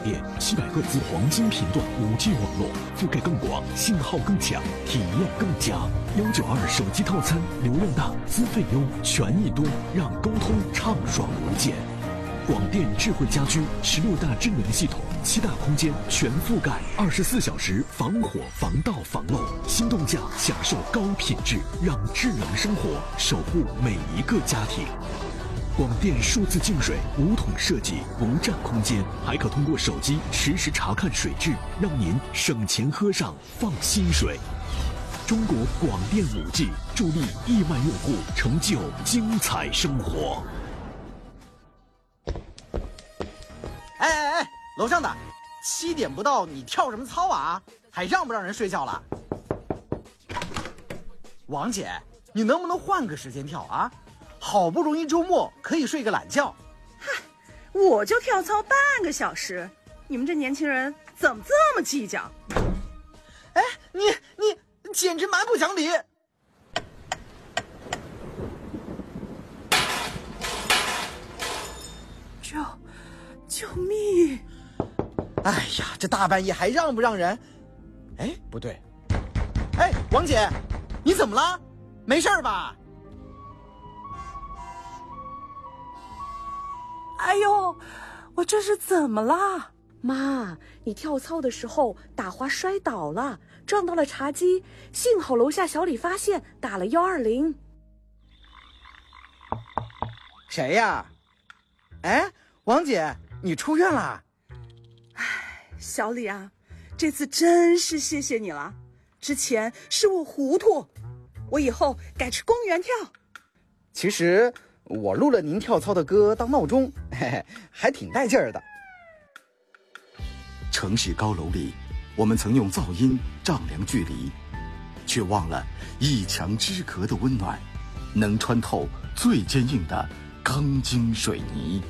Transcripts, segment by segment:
电，700赫兹黄金频段5G 网络，覆盖更广，信号更强，体验更佳。192手机套餐，流量大，资费优，权益多，让沟通畅爽无间。广电智慧家居16大智能系统，7大空间全覆盖，24小时防火、防盗、防漏。心动价享受高品质，让智能生活守护每一个家庭。广电数字净水无桶设计，不占空间，还可通过手机实时查看水质，让您省钱喝上放心水。中国广电5G助力亿万用户成就精彩生活。 哎，楼上的，7点不到，你跳什么操啊？还让不让人睡觉了？王姐，你能不能换个时间跳啊？好不容易周末可以睡个懒觉。 嗨，我就跳操半个小时，你们这年轻人怎么这么计较？ 哎，你简直蛮不讲理！ 救命！ 哎呀，这大半夜还让不让人？哎，不对。哎，王姐，你怎么了？没事吧？ 哎呦，我这是怎么啦？ 妈，你跳操的时候打滑摔倒了，撞到了茶几，幸好楼下小李发现，打了120。 谁呀？哎，王姐，你出院了？ 哎，小李啊，这次真是谢谢你了。之前是我糊涂，我以后改去公园跳。 其实我录了您跳操的歌当闹钟，嘿嘿，还挺带劲儿的。 城市高楼里，我们曾用噪音丈量距离，却忘了一墙之隔的温暖，能穿透最坚硬的钢筋水泥。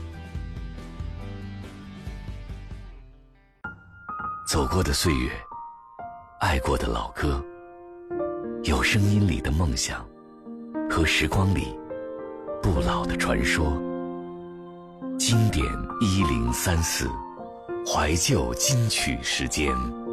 走过的岁月，爱过的老歌，有声音里的梦想，和时光里不老的传说。经典1034，怀旧金曲时间。